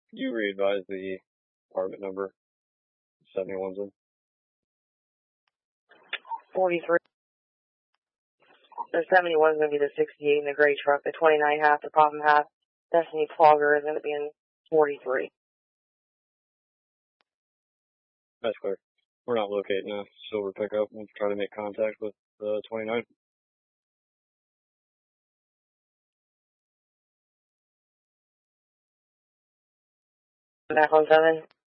Could you re-advise the apartment number 71's in? 43. The 71 is going to be the 68 in the gray truck. The 29 half, the problem half, Destiny Plogger is going to be in 43. That's clear. We're not locating a silver pickup. We'll try to make contact with the 29. Back on 7.